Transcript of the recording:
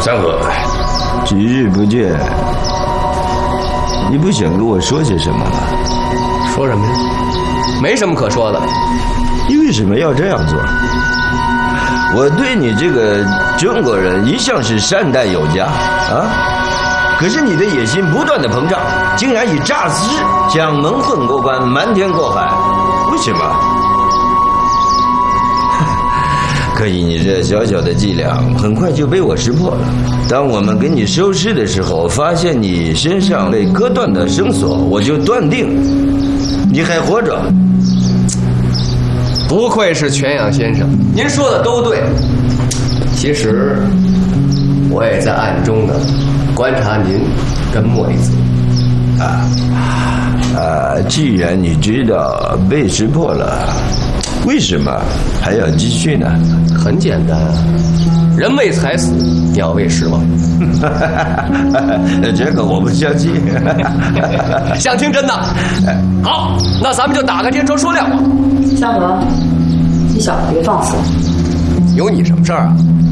三河， 几日不见，你不想跟我说些什么吗？ 说什么呀？没什么可说的。 你为什么要这样做？我对你这个中国人一向是善待有加啊，可是你的野心不断的膨胀，竟然以诈尸将蒙混过关，瞒天过海，为什么？可以，你这小小的伎俩很快就被我识破了。当我们给你收尸的时候，发现你身上被割断的绳索，我就断定你还活着。 不愧是全养先生，您说的都对。其实我也在暗中的观察您跟莫里子。 既然你知道被识破了，为什么还要继续呢？ 很简单啊，人为财死，鸟为食亡。 这个我不相信。 想听真的？好，那咱们就打开天窗说亮话。 香河，你小子别放肆了。 有你什么事儿啊？